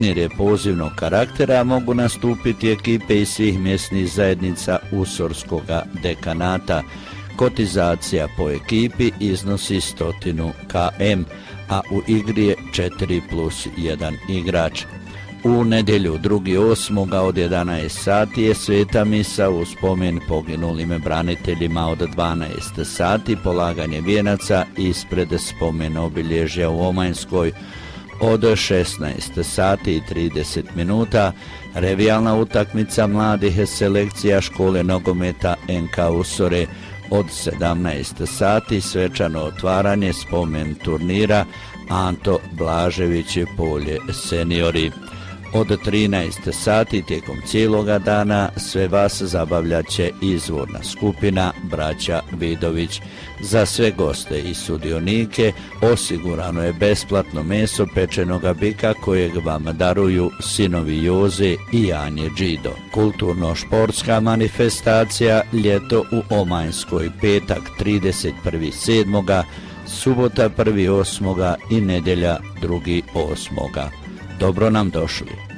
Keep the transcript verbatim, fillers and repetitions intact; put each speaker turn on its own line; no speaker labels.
Jer je pozivnog karaktera, mogu nastupiti ekipe iz svih mjesnih zajednica Usorskoga dekanata. Kotizacija po ekipi iznosi sto kilometara, a u igri je četiri plus jedan igrač. U nedjelju drugi osmoga od jedanaest sati je sveta misa u spomen poginulim braniteljima. Od dvanaest sati polaganje vijenaca ispred spomen obilježja u Omanjskoj. Od šesnaest sati i trideset minuta revijalna utakmica mladih selekcija škole nogometa N K Usore. Od sedamnaest sati svečano otvaranje spomen turnira Anto Blažević polje seniori. Od trinaest sati tijekom cijeloga dana sve vas zabavljat će izvorna skupina Braća Vidović. Za sve goste i sudionike osigurano je besplatno meso pečenoga bika kojeg vam daruju sinovi Joze i Janje Đido. Kulturno-športska manifestacija Ljeto u Omanjskoj, petak trideset prvog sedmoga, subota prvog osmoga i nedjelja drugog osmoga. Dobro nam došli!